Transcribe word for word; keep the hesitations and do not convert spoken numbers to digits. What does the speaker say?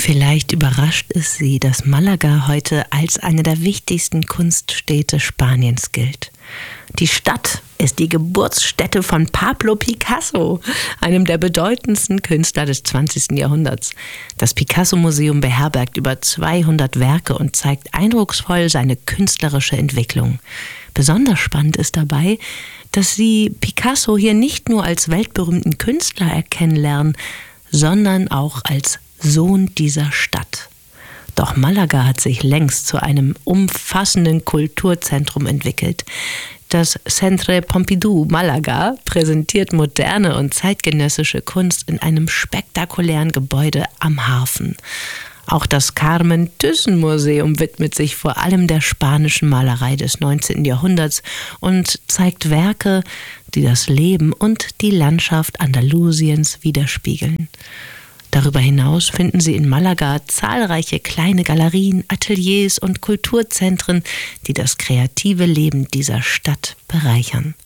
Vielleicht überrascht es Sie, dass Malaga heute als eine der wichtigsten Kunststädte Spaniens gilt. Die Stadt ist die Geburtsstätte von Pablo Picasso, einem der bedeutendsten Künstler des zwanzigsten Jahrhunderts. Das Picasso-Museum beherbergt über zweihundert Werke und zeigt eindrucksvoll seine künstlerische Entwicklung. Besonders spannend ist dabei, dass Sie Picasso hier nicht nur als weltberühmten Künstler erkennen lernen, sondern auch als Sohn dieser Stadt. Doch Malaga hat sich längst zu einem umfassenden Kulturzentrum entwickelt. Das Centre Pompidou Malaga präsentiert moderne und zeitgenössische Kunst in einem spektakulären Gebäude am Hafen. Auch das Carmen Thyssen-Museum widmet sich vor allem der spanischen Malerei des neunzehnten Jahrhunderts und zeigt Werke, die das Leben und die Landschaft Andalusiens widerspiegeln. Darüber hinaus finden Sie in Malaga zahlreiche kleine Galerien, Ateliers und Kulturzentren, die das kreative Leben dieser Stadt bereichern.